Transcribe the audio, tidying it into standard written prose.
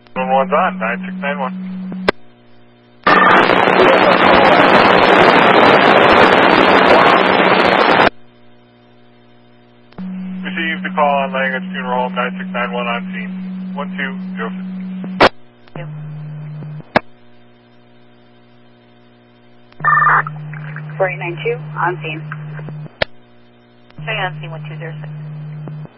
One's on, 9691. Received the call on Language Funeral Home, 9691 on scene. 1206. 4892 on scene. Stay on scene 1206.